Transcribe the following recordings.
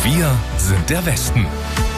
Wir sind der Westen.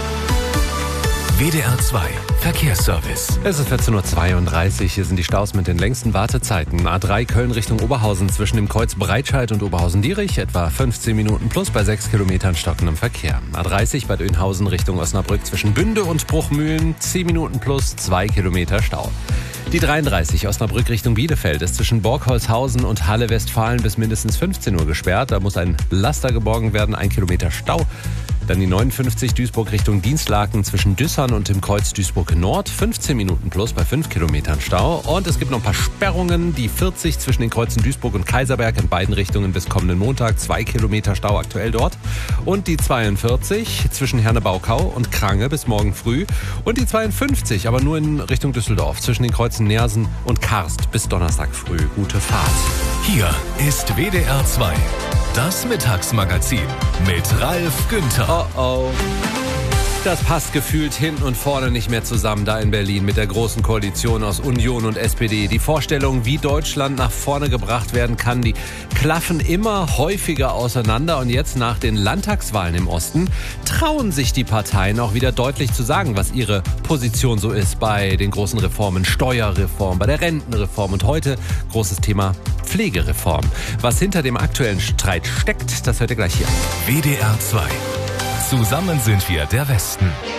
WDR 2 Verkehrsservice. Es ist 14.32 Uhr. Hier sind die Staus mit den längsten Wartezeiten. A3 Köln Richtung Oberhausen zwischen dem Kreuz Breitscheid und Oberhausen-Dierich. Etwa 15 Minuten plus bei 6 Kilometern stockendem Verkehr. A30 Bad Oeynhausen Richtung Osnabrück zwischen Bünde und Bruchmühlen. 10 Minuten plus 2 Kilometer Stau. Die 33 Osnabrück Richtung Bielefeld ist zwischen Borgholzhausen und Halle Westfalen bis mindestens 15 Uhr gesperrt. Da muss ein Laster geborgen werden, 1 Kilometer Stau. Dann die 59 Duisburg Richtung Dienstlaken zwischen Düssern und dem Kreuz Duisburg Nord. 15 Minuten plus bei 5 Kilometern Stau. Und es gibt noch ein paar Sperrungen. Die 40 zwischen den Kreuzen Duisburg und Kaiserberg in beiden Richtungen bis kommenden Montag. 2 Kilometer Stau aktuell dort. Und die 42 zwischen Herne-Baukau und Krange bis morgen früh. Und die 52, aber nur in Richtung Düsseldorf, zwischen den Kreuzen Neersen und Karst bis Donnerstag früh. Gute Fahrt. Hier ist WDR 2. Das Mittagsmagazin mit Ralf Günther. Oh. Das passt gefühlt hinten und vorne nicht mehr zusammen da in Berlin mit der großen Koalition aus Union und SPD. Die Vorstellungen, wie Deutschland nach vorne gebracht werden kann, die klaffen immer häufiger auseinander. Und jetzt nach den Landtagswahlen im Osten trauen sich die Parteien auch wieder deutlich zu sagen, was ihre Position so ist bei den großen Reformen, Steuerreform, bei der Rentenreform und heute großes Thema Pflegereform. Was hinter dem aktuellen Streit steckt, das hört ihr gleich hier. WDR 2. Zusammen sind wir der Westen.